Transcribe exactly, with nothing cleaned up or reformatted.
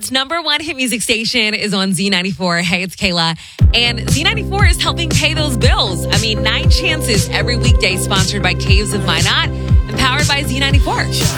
Charlotte's number one hit music station is on Z ninety-four. Hey, it's Kayla. And Z ninety-four is helping pay those bills. I mean, Nine Chances every weekday, sponsored by Caves of Minot and powered by Z ninety-four.